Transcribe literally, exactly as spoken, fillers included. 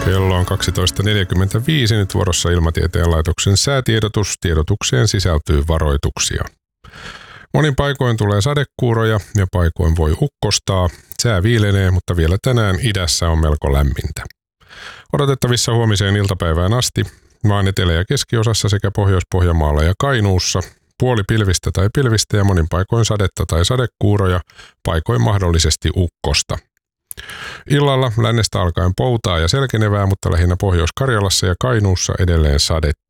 Kello on kaksitoista neljäkymmentäviisi, nyt vuorossa Ilmatieteen laitoksen säätiedotus. Tiedotukseen sisältyy varoituksia. Monin paikoin tulee sadekuuroja ja paikoin voi ukkostaa. Sää viilenee, mutta vielä tänään idässä on melko lämmintä. Odotettavissa huomiseen iltapäivään asti maan etelä- ja keskiosassa sekä Pohjois-Pohjanmaalla ja Kainuussa puoli pilvistä tai pilvistä ja monin paikoin sadetta tai sadekuuroja, paikoin mahdollisesti ukkosta. Illalla lännestä alkaen poutaa ja selkenevää, mutta lähinnä Pohjois-Karjalassa ja Kainuussa edelleen sadetta.